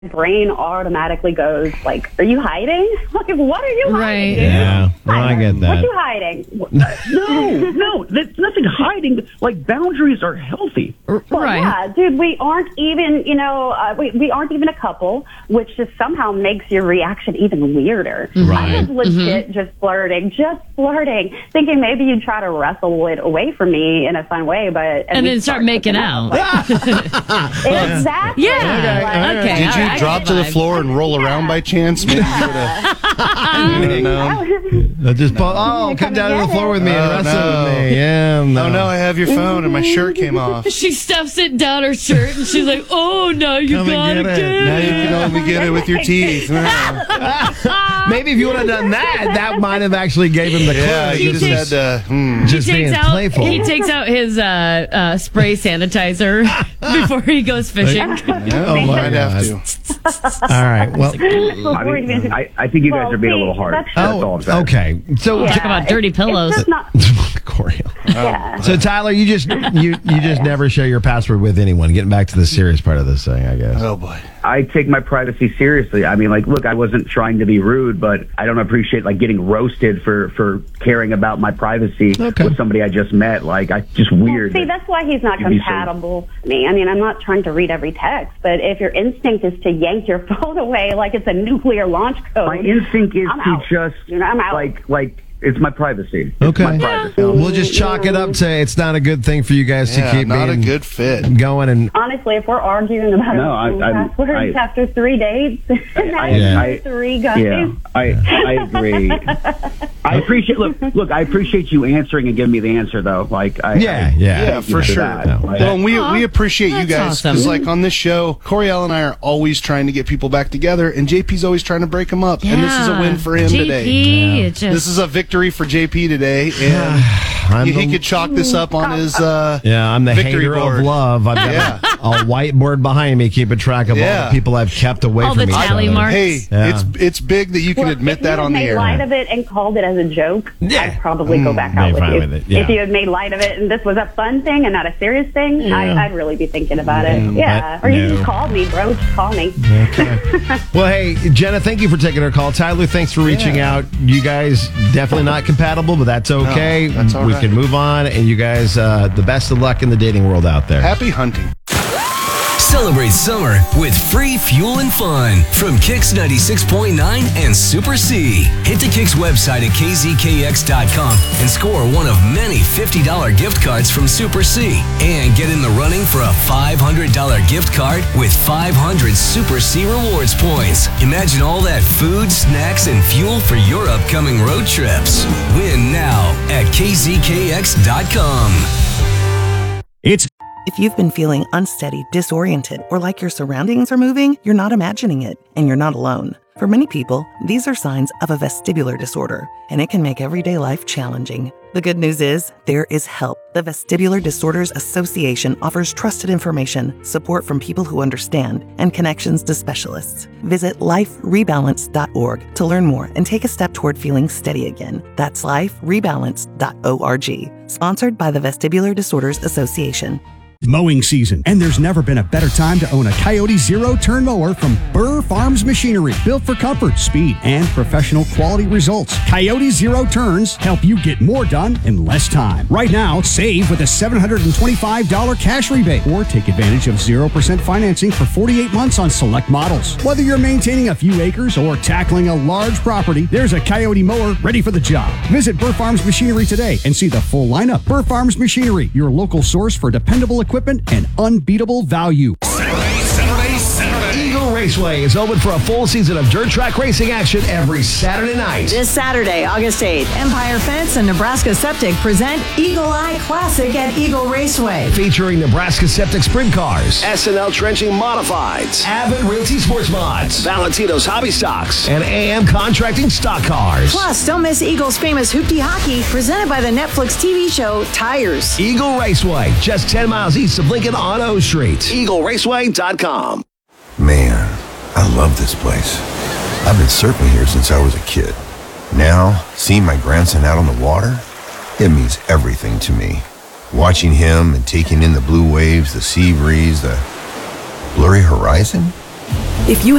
brain automatically goes like, "Are you hiding? Like, what are you hiding?" Dude? Yeah, no, I get that. What you hiding? No, there's nothing hiding. Like, boundaries are healthy. Well, yeah, dude, we aren't even, we aren't even a couple, which just somehow makes your reaction even weirder. Right. I was legit just flirting, thinking maybe you'd try to wrestle it away from me in a fun way, but and then start making out. Exactly. Yeah. Okay. Did you drop to the floor and roll around by chance? Maybe you would have. Just come down to the floor with me and wrestle with me. Yeah. No. Oh no, I have your phone and my shirt came off. She stuffs it down her shirt and she's like, "Oh no, you gotta get it. Now you can only get it with your teeth." Maybe if you would have done that might have actually gave him the clue. Yeah, you just had to. Just being playful. He takes out his spray sanitizer before he goes fishing. I might have to. All right. Well, I think you guys are being a little harsh. That's all I'm saying. Okay. So talk about dirty pillows. Corey. Yeah. So Tyler, you just never share your password with anyone. Getting back to the serious part of this thing, I guess. Oh boy. I take my privacy seriously. I mean, like, look, I wasn't trying to be rude, but I don't appreciate like getting roasted for caring about my privacy with somebody I just met. Like, I just weird. See, that's why he's not compatible with me. I mean, I'm not trying to read every text, but if your instinct is to yank your phone away like it's a nuclear launch code, my instinct is to just I'm out. like. It's my privacy. Okay. My privacy. We'll just chalk it up to it's not a good thing for you guys to keep not a good fit going. And honestly, if we're arguing about passwords after 3 dates, after 3 guys. Yeah, I agree. I appreciate I appreciate you answering and giving me the answer though. Like, for sure. Well, we appreciate you guys because like on this show, Coriel and I are always trying to get people back together, and JP's always trying to break them up, and this is a win for him today. This is a victory for JP today, and he could chalk this up on his I'm the victory hater board. of love. I've got a whiteboard behind me keeping track of all the people I've kept away all from the each tally other. marks. Hey, it's big that you can admit that on the air. If you had made light of it and called it as a joke, I'd probably go back out with you. Yeah. If you had made light of it and this was a fun thing and not a serious thing, I'd really be thinking about it. Or you just call me, bro. Just call me. Okay. Well, hey, Jenna, thank you for taking our call. Tyler, thanks for reaching out. You guys definitely not compatible, but that's okay. No, that's all we right. can move on, and you guys, the best of luck in the dating world out there. Happy hunting. Celebrate summer with free fuel and fun from Kix 96.9 and Super C. Hit the Kix website at kzkx.com and score one of many $50 gift cards from Super C. And get in the running for a $500 gift card with 500 Super C rewards points. Imagine all that food, snacks, and fuel for your upcoming road trips. Win now at kzkx.com. If you've been feeling unsteady, disoriented, or like your surroundings are moving, you're not imagining it, and you're not alone. For many people, these are signs of a vestibular disorder, and it can make everyday life challenging. The good news is, there is help. The Vestibular Disorders Association offers trusted information, support from people who understand, and connections to specialists. Visit liferebalance.org to learn more and take a step toward feeling steady again. That's liferebalance.org. Sponsored by the Vestibular Disorders Association. Mowing season, and there's never been a better time to own a Coyote zero-turn mower from Burr Farms Machinery. Built for comfort, speed, and professional quality results. Coyote Zero Turns help you get more done in less time. Right now, save with a $725 cash rebate, or take advantage of 0% financing for 48 months on select models. Whether you're maintaining a few acres or tackling a large property, there's a Coyote mower ready for the job. Visit Burr Farms Machinery today and see the full lineup. Burr Farms Machinery, your local source for dependable equipment and unbeatable value. Eagle Raceway is open for a full season of dirt track racing action every Saturday night. This Saturday, August 8th, Empire Fence and Nebraska Septic present Eagle Eye Classic at Eagle Raceway. Featuring Nebraska Septic Sprint Cars, SNL Trenching Modifieds, Avid Realty Sports Mods, Valentino's Hobby Stocks, and AM Contracting Stock Cars. Plus, don't miss Eagle's famous Hoopty Hockey, presented by the Netflix TV show Tires. Eagle Raceway, just 10 miles east of Lincoln on O Street. EagleRaceway.com. Man, I love this place. I've been surfing here since I was a kid. Now, seeing my grandson out on the water, it means everything to me. Watching him and taking in the blue waves, the sea breeze, the blurry horizon, If you